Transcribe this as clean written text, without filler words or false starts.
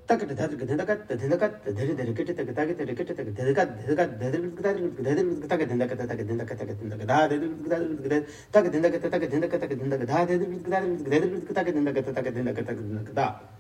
タケテタケテタカテテナカテデレデレケテテケタケテレケテテケテデカデカデデルタケデルタケテナカテタケテナカテタケテナカダデルタケタケテナカテタケテナカテタケダデルタケデルタケテナカテタケテナカダ